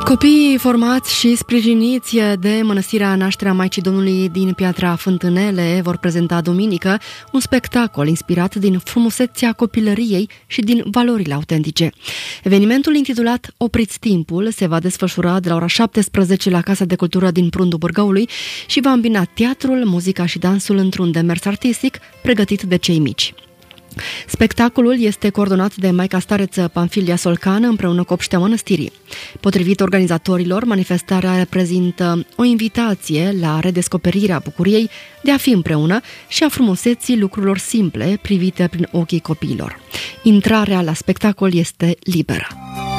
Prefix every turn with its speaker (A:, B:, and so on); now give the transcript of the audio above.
A: Copiii formați și sprijiniți de Mănăstirea Nașterea Maicii Domnului din Piatra Fântânele vor prezenta duminică un spectacol inspirat din frumusețea copilăriei și din valorile autentice. Evenimentul intitulat Opriți timpul se va desfășura de la ora 17 la Casa de Cultură din Prundul Bârgăului și va îmbina teatrul, muzica și dansul într-un demers artistic pregătit de cei mici. Spectacolul este coordonat de maica stareță Panfilia Solcană împreună cu obștea mănăstirii. Potrivit organizatorilor, manifestarea reprezintă o invitație la redescoperirea bucuriei de a fi împreună și a frumuseții lucrurilor simple privite prin ochii copiilor. Intrarea la spectacol este liberă.